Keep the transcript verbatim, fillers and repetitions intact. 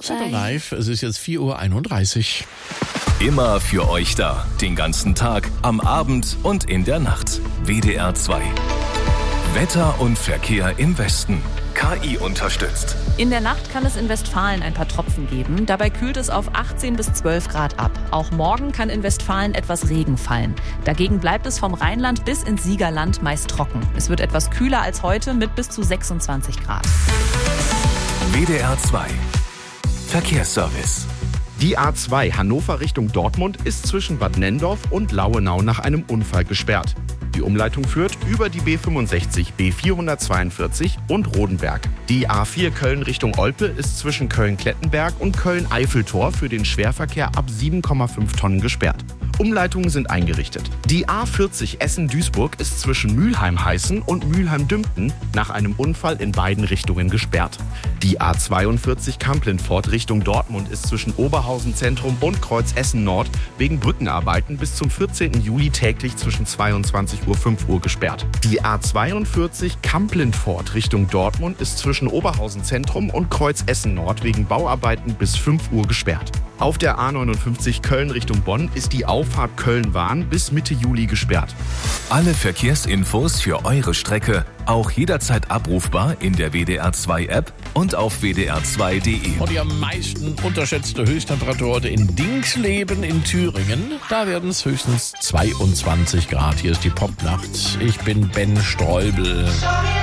Super live, es ist jetzt vier Uhr einunddreißig. Immer für euch da, den ganzen Tag, am Abend und in der Nacht. W D R zwei. Wetter und Verkehr im Westen. K I unterstützt. In der Nacht kann es in Westfalen ein paar Tropfen geben. Dabei kühlt es auf achtzehn bis zwölf Grad ab. Auch morgen kann in Westfalen etwas Regen fallen. Dagegen bleibt es vom Rheinland bis ins Siegerland meist trocken. Es wird etwas kühler als heute mit bis zu sechsundzwanzig Grad. W D R zwei. Verkehrsservice. Die A zwei Hannover Richtung Dortmund ist zwischen Bad Nenndorf und Lauenau nach einem Unfall gesperrt. Die Umleitung führt über die B fünfundsechzig, B vierhundertzweiundvierzig und Rodenberg. Die A vier Köln Richtung Olpe ist zwischen Köln-Klettenberg und Köln-Eiffeltor für den Schwerverkehr ab sieben Komma fünf Tonnen gesperrt. Umleitungen sind eingerichtet. Die A vierzig Essen-Duisburg ist zwischen Mülheim-Heißen und Mülheim-Dümpten nach einem Unfall in beiden Richtungen gesperrt. Die A zweiundvierzig Kamp-Lintfort Richtung Dortmund ist zwischen Oberhausen Zentrum und Kreuz Essen Nord wegen Brückenarbeiten bis zum vierzehnten Juli täglich zwischen zweiundzwanzig Uhr und fünf Uhr gesperrt. Die A zweiundvierzig Kamp-Lintfort Richtung Dortmund ist zwischen Oberhausen Zentrum und Kreuz Essen Nord wegen Bauarbeiten bis fünf Uhr gesperrt. Auf der A neunundfünfzig Köln Richtung Bonn ist die Auffahrt Köln-Wahn bis Mitte Juli gesperrt. Alle Verkehrsinfos für eure Strecke auch jederzeit abrufbar in der W D R zwei App und auf w d r zwei punkt d e. Und die am meisten unterschätzte Höchsttemperatur heute in Dingsleben in Thüringen. Da werden es höchstens zweiundzwanzig Grad. Hier ist die Popnacht. Ich bin Ben Streubel.